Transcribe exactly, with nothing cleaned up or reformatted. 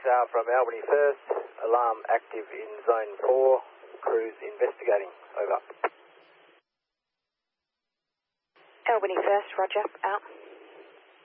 uh, from Albany First. Alarm active in Zone four. Crews investigating. Over. Albany First, roger, out.